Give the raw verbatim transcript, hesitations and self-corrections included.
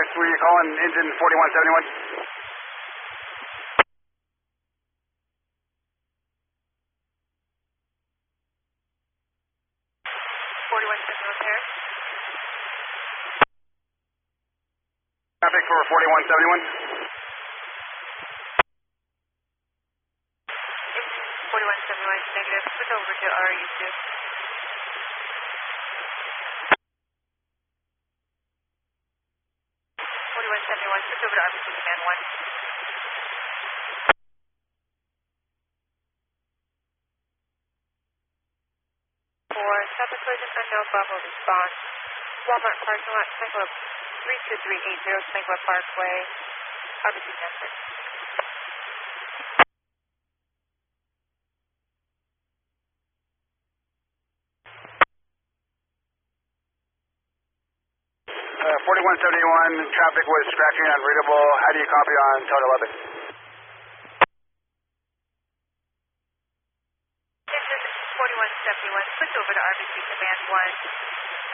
were you calling engine forty-one seventy-one? forty-one seventy-one repair. Traffic for forty-one seventy-one. forty-one seventy-one negative. Switch over to R U two. forty-one seventy-one, switch over to R B C command one. For traffic collision unknown, Bravo response. Walmart parking lot, Temecula three two three eight zero, Temecula Parkway, R B C Nestor. Uh, forty-one seventy-one, traffic was scratching and unreadable. How do you copy on Total Lubbock? Engine forty-one seventy-one, switch over to R B C command one.